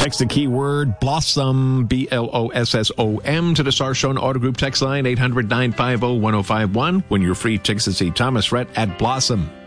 Text the keyword Blossom, BLOSSOM, to the Star Shown Auto Group text line 800-950-1051 when you're free tickets to see Thomas Rhett at Blossom.